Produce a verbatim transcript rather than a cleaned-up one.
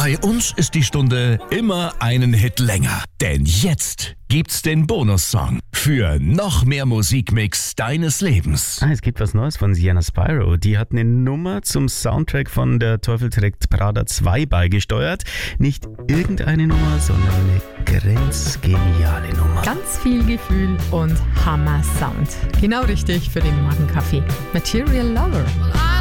Bei uns ist die Stunde immer einen Hit länger. Denn jetzt gibt's den Bonussong für noch mehr Musikmix deines Lebens. Ah, es gibt was Neues von Sienna Spyro. Die hat eine Nummer zum Soundtrack von Der Teufel trägt Prada zwei beigesteuert. Nicht irgendeine Nummer, sondern eine grenzgeniale Nummer. Ganz viel Gefühl und Hammer-Sound. Genau richtig für den Morgenkaffee. Material Lover.